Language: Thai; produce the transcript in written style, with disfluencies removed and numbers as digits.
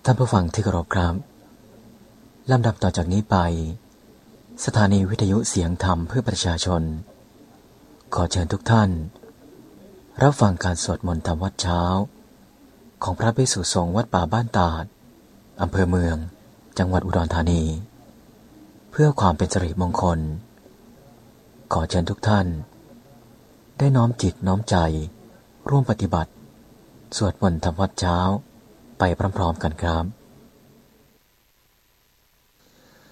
ท่านผู้ฟังที่เคารพครับลำดับต่อจากนี้ไปสถานีวิทยุเสียงธรรมเพื่อประชาชนขอเชิญทุกท่านรับฟังการสวดมนต์ธรรมวัดเช้าของพระภิกษุสงฆ์วัดป่าบ้านตาดอำเภอเมืองจังหวัดอุดรธานีเพื่อความเป็นสิริมงคลขอเชิญทุกท่านได้น้อมจิตน้อมใจร่วมปฏิบัติสวดมนต์ธรรมวัดเช้าไปพร้อมๆกันครับ